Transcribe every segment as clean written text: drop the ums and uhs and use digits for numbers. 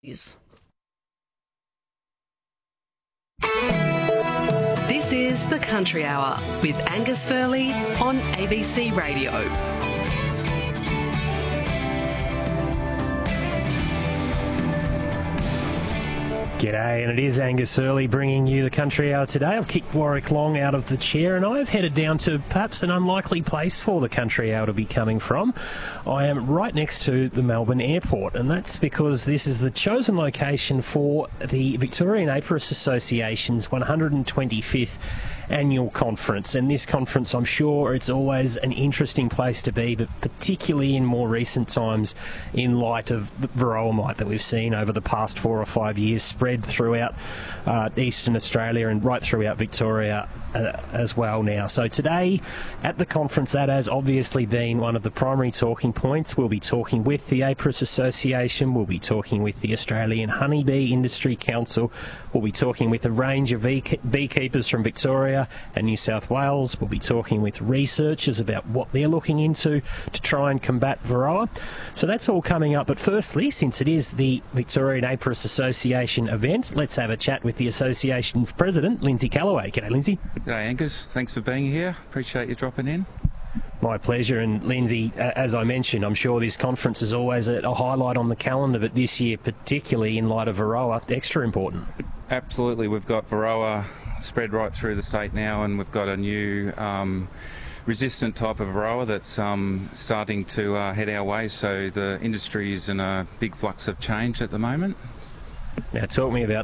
This is the Country Hour with Angus Furley on ABC Radio. G'day, and it is Angus Furley bringing you the Country Hour today. I've kicked Warwick Long out of the chair and I've headed down to perhaps an unlikely place for the Country Hour to be coming from. I am right next to the Melbourne Airport, and that's because this is the chosen location for the Victorian Apiarist Association's 125th annual conference. And this conference, I'm sure it's always an interesting place to be, but particularly in more recent times in light of the varroa mite that we've seen over the past 4 or 5 years spread throughout eastern Australia and right throughout Victoria as well now. So today at the conference, that has obviously been one of the primary talking points. We'll be talking with the Apiarist Association, we'll be talking with the Australian Honeybee Industry Council, we'll be talking with a range of beekeepers from Victoria and New South Wales, we'll be talking with researchers about what they're looking into to try and combat varroa. So that's all coming up, but firstly, since it is the Victorian Apiarist Association event, let's have a chat with the association's president, Lindsay Callaway. G'day, Lindsay. G'day Angus, thanks for being here. Appreciate you dropping in. My pleasure. And Lindsay, as I mentioned, I'm sure this conference is always a highlight on the calendar, but this year, particularly in light of varroa, extra important. Absolutely. We've got varroa spread right through the state now, and we've got a new resistant type of varroa that's starting to head our way. So the industry is in a big flux of change at the moment. Now, talk to me about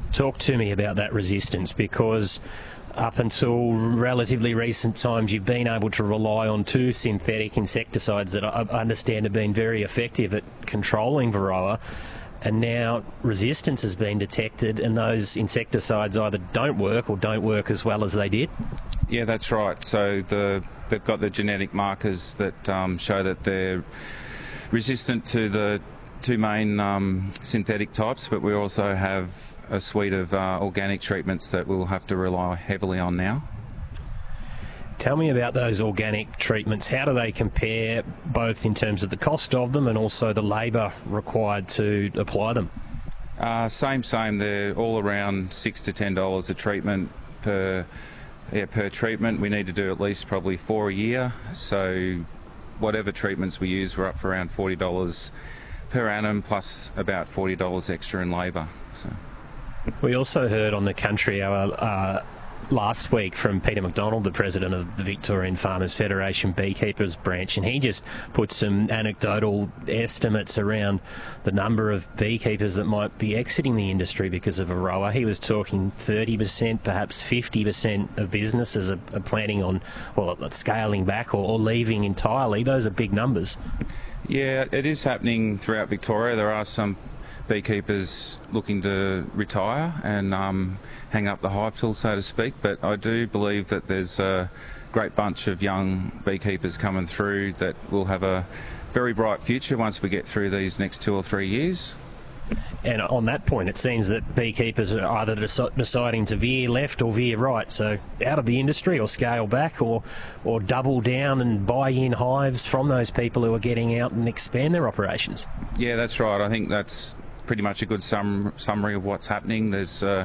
that resistance, because up until relatively recent times, you've been able to rely on 2 synthetic insecticides that I understand have been very effective at controlling varroa, and now resistance has been detected, and those insecticides either don't work or don't work as well as they did. Yeah, that's right. So they've got the genetic markers that show that they're resistant to the 2 main synthetic types, but we also have a suite of organic treatments that we'll have to rely heavily on now. Tell me about those organic treatments. How do they compare, both in terms of the cost of them and also the labour required to apply them? Same. They're all around $6 to $10 a treatment per treatment. We need to do at least probably 4 a year. So whatever treatments we use, we're up for around $40 per annum, plus about $40 extra in labour. So. We also heard on the Country Hour last week from Peter McDonald, the president of the Victorian Farmers Federation Beekeepers Branch, and he just put some anecdotal estimates around the number of beekeepers that might be exiting the industry because of varroa. He was talking 30%, perhaps 50% of businesses are planning on, scaling back or leaving entirely. Those are big numbers. Yeah, it is happening throughout Victoria. There are some beekeepers looking to retire and hang up the hive tool, so to speak, but I do believe that there's a great bunch of young beekeepers coming through that will have a very bright future once we get through these next 2 or 3 years. And on that point, it seems that beekeepers are either deciding to veer left or veer right, so out of the industry or scale back or double down and buy in hives from those people who are getting out and expand their operations. Yeah, that's right. I think that's pretty much a good summary of what's happening. There's a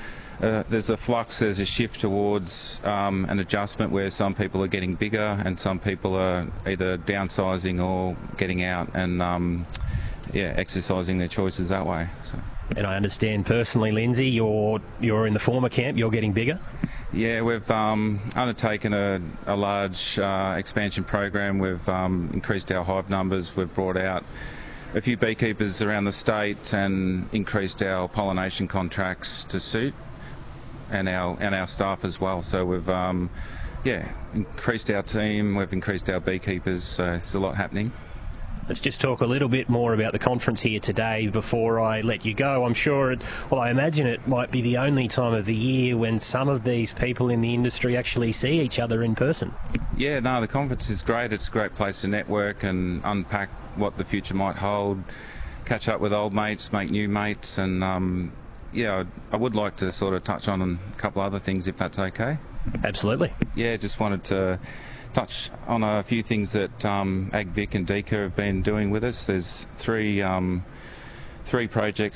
flux, there's a shift towards an adjustment where some people are getting bigger and some people are either downsizing or getting out and exercising their choices that way. So. And I understand personally, Lindsay, you're in the former camp, you're getting bigger? Yeah, we've undertaken a large expansion program. We've increased our hive numbers, we've brought out a few beekeepers around the state and increased our pollination contracts to suit, and our staff as well. So we've increased our team, we've increased our beekeepers, so there's a lot happening. Let's just talk a little bit more about the conference here today before I let you go. I imagine it might be the only time of the year when some of these people in the industry actually see each other in person. Yeah, no, the conference is great. It's a great place to network and unpack what the future might hold, catch up with old mates, make new mates, and I would like to sort of touch on a couple other things, if that's okay. Absolutely. Yeah, just wanted to touch on a few things that AgVic and DECA have been doing with us. There's three projects